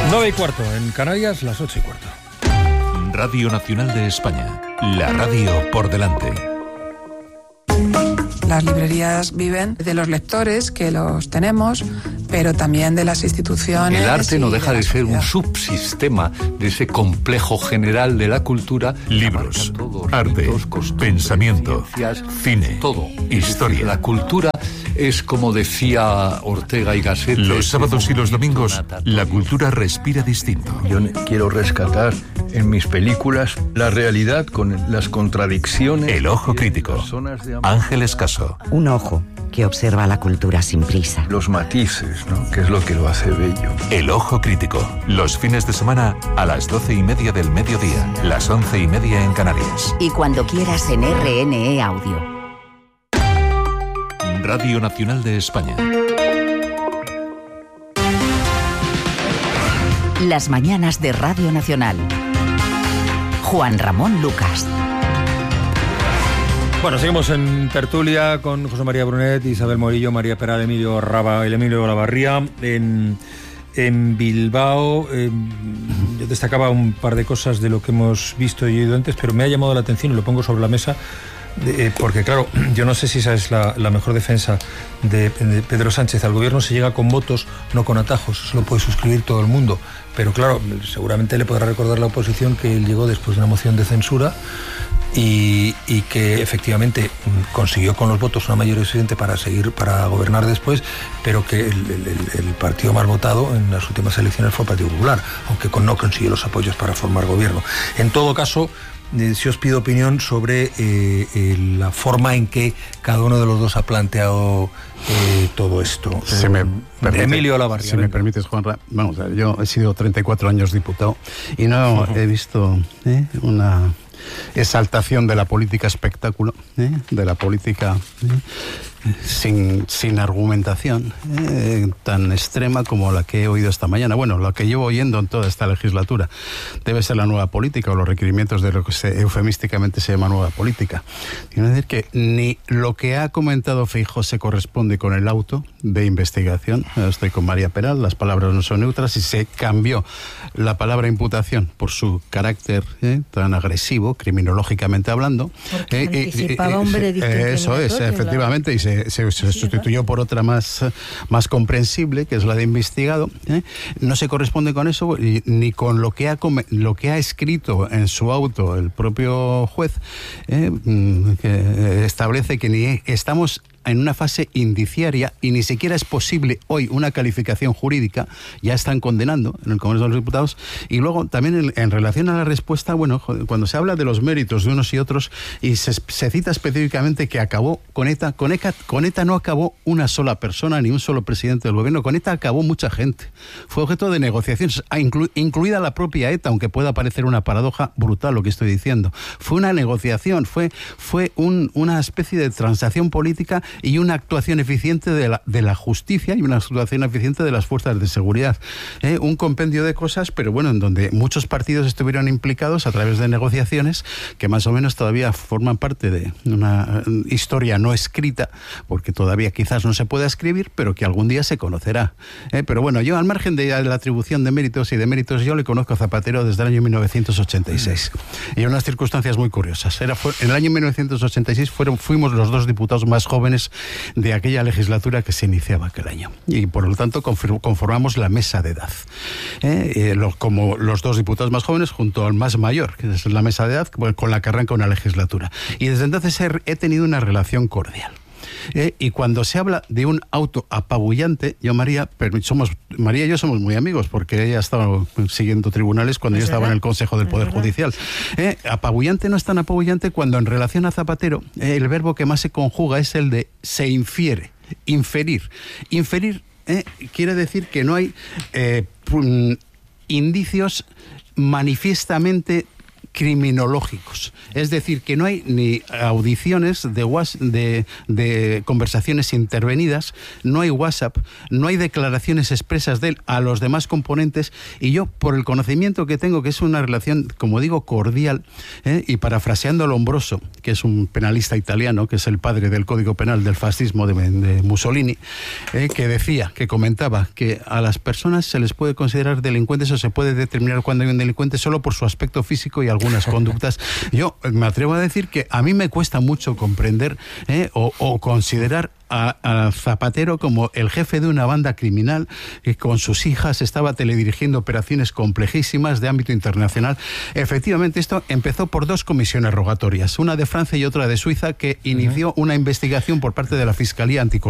9:15 en Canarias, las 8:15. Radio Nacional de España, la radio por delante. Las librerías viven de los lectores, que los tenemos, pero también de las instituciones. El arte no deja de ser un sociedad. subsistema de ese complejo general de la cultura. Libros, arte, pensamiento, cine, todo. historia. La cultura es, como decía Ortega y Gasset, Los sábados y los domingos, la cultura respira distinto. Yo quiero rescatar en mis películas la realidad con las contradicciones. El ojo crítico. Ángel Escaso. Un ojo que observa la cultura sin prisa. Los matices, ¿no? Que es lo que lo hace bello. El ojo crítico. Los fines de semana a las 12:30 del mediodía, las 11:30 en Canarias. Y cuando quieras en RNE Audio. Radio Nacional de España. Las mañanas de Radio Nacional. Juan Ramón Lucas. Bueno, seguimos en tertulia con José María Brunet, Isabel Morillo, María Peral, Emilio Raba, Emilio Olavarría en Bilbao. Yo destacaba un par de cosas de lo que hemos visto y oído antes, pero me ha llamado la atención y lo pongo sobre la mesa. Porque claro, yo no sé si esa es la mejor defensa de Pedro Sánchez. Al gobierno se llega con votos, no con atajos. Eso lo puede suscribir todo el mundo. Pero claro, seguramente le podrá recordar la oposición que él llegó después de una moción de censura y que efectivamente consiguió con los votos una mayoría suficiente para gobernar después, pero que el partido más votado en las últimas elecciones fue el Partido Popular, aunque no consiguió los apoyos para formar gobierno. En todo caso, si os pido opinión sobre la forma en que cada uno de los dos ha planteado todo esto. Emilio Olavarría. Si me permites, Juanra, vamos a ver, yo he sido 34 años diputado y no he visto una exaltación de la política espectáculo, de la política sin argumentación tan extrema como la que he oído esta mañana. Bueno, lo que llevo oyendo en toda esta legislatura. Debe ser la nueva política o los requerimientos de lo que eufemísticamente se llama nueva política. Quiero decir que ni lo que ha comentado Feijóo se corresponde con el auto de investigación. Estoy con María Peral, las palabras no son neutras y se cambió la palabra imputación por su carácter tan agresivo, criminológicamente hablando. Porque anticipaba un veredicto eso es, efectivamente, y se sustituyó por otra más comprensible, que es la de investigado. No se corresponde con eso ni con lo que ha escrito en su auto el propio juez, que establece que ni estamos en una fase indiciaria y ni siquiera es posible hoy una calificación jurídica. Ya están condenando en el Congreso de los Diputados. Y luego también en relación a la respuesta, bueno, cuando se habla de los méritos de unos y otros y se cita específicamente que acabó con ETA no acabó una sola persona ni un solo presidente del gobierno. Con ETA acabó mucha gente. Fue objeto de negociaciones, incluida la propia ETA, aunque pueda parecer una paradoja brutal lo que estoy diciendo. Fue una negociación, fue una especie de transacción política y una actuación eficiente de la justicia y una actuación eficiente de las fuerzas de seguridad. Un compendio de cosas, pero bueno, en donde muchos partidos estuvieron implicados a través de negociaciones que más o menos todavía forman parte de una historia no escrita, porque todavía quizás no se pueda escribir, pero que algún día se conocerá. Pero bueno, yo al margen de la atribución de méritos y deméritos, yo le conozco a Zapatero desde el año 1986 y en unas circunstancias muy curiosas. En el año 1986 fuimos los dos diputados más jóvenes de aquella legislatura que se iniciaba aquel año y por lo tanto conformamos la mesa de edad, como los dos diputados más jóvenes junto al más mayor, que es la mesa de edad con la que arranca una legislatura, y desde entonces he tenido una relación cordial. Y cuando se habla de un auto apabullante, María y yo somos muy amigos porque ella estaba siguiendo tribunales cuando yo estaba en el Consejo del Poder Judicial. Apabullante no es tan apabullante cuando en relación a Zapatero el verbo que más se conjuga es el de se infiere, inferir. Inferir quiere decir que no hay indicios manifiestamente criminológicos. Es decir, que no hay ni audiciones de conversaciones intervenidas, no hay WhatsApp, no hay declaraciones expresas de él a los demás componentes, y yo, por el conocimiento que tengo, que es una relación, como digo, cordial, y parafraseando a Lombroso, que es un penalista italiano, que es el padre del Código Penal del fascismo de Mussolini, que comentaba que a las personas se les puede considerar delincuentes o se puede determinar cuando hay un delincuente solo por su aspecto físico y algunas conductas. Yo me atrevo a decir que a mí me cuesta mucho comprender o considerar a Zapatero como el jefe de una banda criminal que con sus hijas estaba teledirigiendo operaciones complejísimas de ámbito internacional. Efectivamente, esto empezó por 2 comisiones rogatorias, una de Francia y otra de Suiza, que inició una investigación por parte de la Fiscalía Anticorrupción